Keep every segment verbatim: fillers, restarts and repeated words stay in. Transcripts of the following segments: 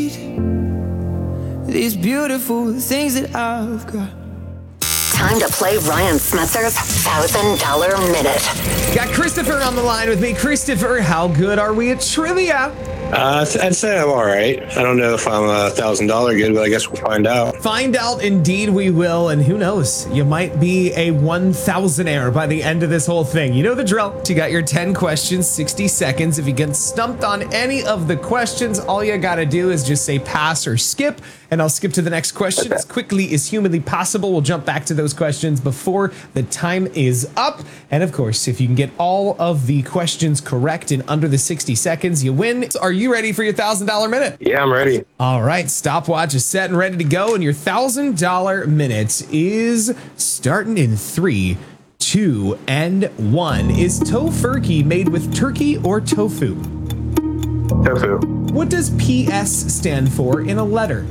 These beautiful things that I've got. Time to play Ryan Smetzer's one thousand dollar Minute. Got Christopher on the line with me. Christopher, how good are we at trivia? Uh, I'd say I'm all right. I don't know if I'm a thousand dollar good, but I guess we'll find out. Find out, indeed we will, and who knows, you might be a one thousandaire by the end of this whole thing. You know the drill. You got your ten questions, sixty seconds. If you get stumped on any of the questions, all you gotta do is just say pass or skip, and I'll skip to the next question as quickly as humanly possible. We'll jump back to those questions before the time is up. And of course, if you can get all of the questions correct in under the sixty seconds, you win. So are you ready for your one thousand dollar minute? Yeah, I'm ready. All right, stopwatch is set and ready to go, and your one thousand dollar minute is starting in three, two, and one. Is tofurkey made with turkey or tofu? Tofu. What does P S stand for in a letter?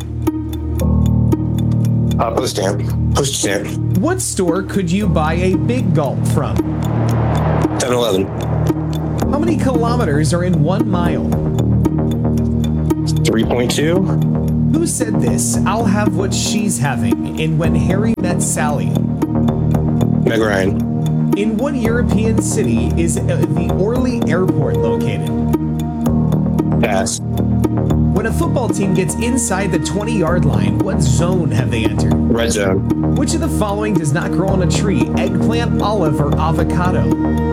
Uh, post stamp. Post stamp. What store could you buy a Big Gulp from? seven eleven. How many kilometers are in one mile? three point two. Who said this? I'll have what she's having in When Harry Met Sally. Meg Ryan. In what European city is uh, the Orly Airport located? Pass. When a football team gets inside the twenty-yard line, what zone have they entered? Red zone. Which of the following does not grow on a tree? Eggplant, olive, or avocado?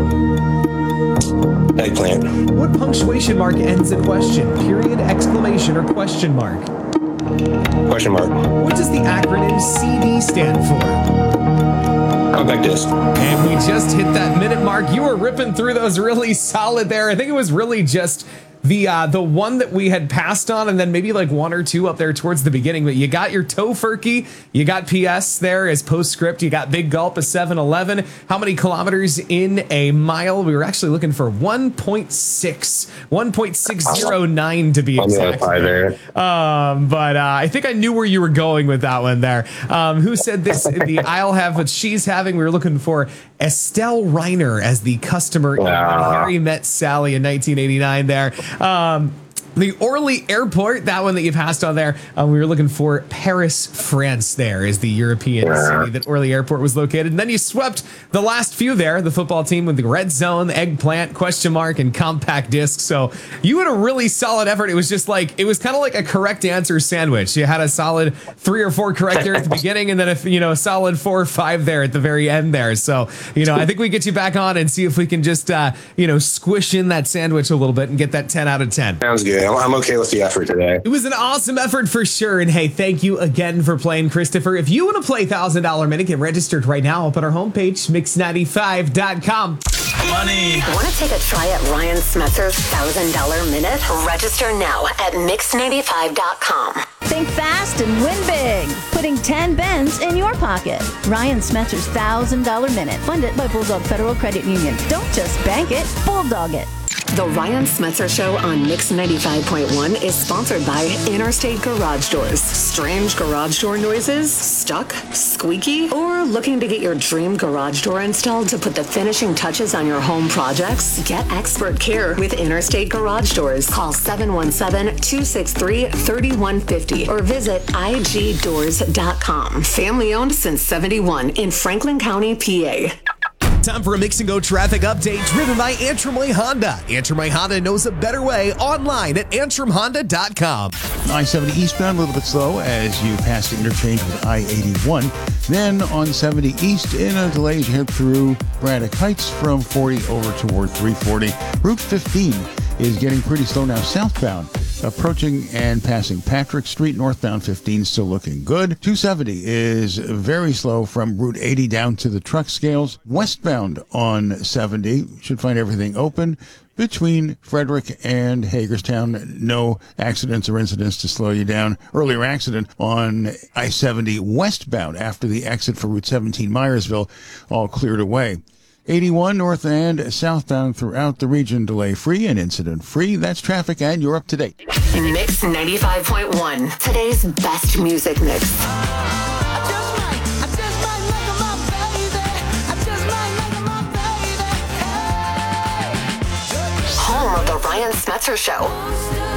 Eggplant. What punctuation mark ends a question? Period, exclamation, or question mark? Question mark. What does the acronym C D stand for? Compact disc. And we just hit that minute mark. You were ripping through those really solid there. I think it was really just the uh, the one that we had passed on, and then maybe like one or two up there towards the beginning. But you got your tofurkey, you got P S there as postscript, you got Big Gulp, a seven eleven. How many kilometers in a mile? We were actually looking for one point six, one point six zero nine to be exact. There. Um, but uh, I think I knew where you were going with that one there. Um, who said this? The I'll have what she's having. We were looking for Estelle Reiner as the customer in When Harry Met Sally in nineteen eighty-nine there. Um, the Orly Airport, that one that you passed on there, um, we were looking for Paris, France there is the European city that Orly Airport was located. And then you swept the last few there, the football team with the red zone, the eggplant, question mark, and compact disc. So you had a really solid effort. It was just like, it was kind of like a correct answer sandwich. You had a solid three or four correct there at the beginning, and then if you know, a solid four or five there at the very end there. So, you know, I think we get you back on and see if we can just, uh, you know, squish in that sandwich a little bit and get that ten out of ten. Sounds good. I'm okay with the effort today. It was an awesome effort for sure. And hey, thank you again for playing, Christopher. If you want to play one thousand dollar Minute, get registered right now up at our homepage, mix ninety-five dot com. Money. Want to take a try at Ryan Smetzer's one thousand dollar Minute? Register now at mix ninety-five dot com. Think fast and win big. Putting ten bends in your pocket. Ryan Smetzer's one thousand dollar Minute. Funded by Bulldog Federal Credit Union. Don't just bank it, bulldog it. The Ryan Smetzer Show on Mix ninety-five point one is sponsored by Interstate Garage Doors. Strange garage door noises? Stuck? Squeaky? Or looking to get your dream garage door installed to put the finishing touches on your home projects? Get expert care with Interstate Garage Doors. Call seven one seven, two six three, three one five zero or visit I G doors dot com. Family owned since seventy-one in Franklin County, P A. Time for a Mix and Go traffic update driven by Antrim Way Honda. Antrim Way Honda knows a better way online at antrim honda dot com. I seventy eastbound, a little bit slow as you pass the interchange with I eighty-one. Then on seventy east, in a delay as you head through Braddock Heights from forty over toward three forty. Route fifteen is getting pretty slow now southbound. Approaching and passing Patrick Street, northbound fifteen still looking good. two seventy is very slow from Route eighty down to the truck scales. Westbound on seventy should find everything open between Frederick and Hagerstown. No accidents or incidents to slow you down. Earlier accident on I seventy westbound after the exit for Route seventeen Myersville, all cleared away. eighty-one north and southbound throughout the region, delay free and incident free. That's traffic, and you're up to date. Mix ninety-five point one, today's best music mix. Home of the Ryan Smetzer Show.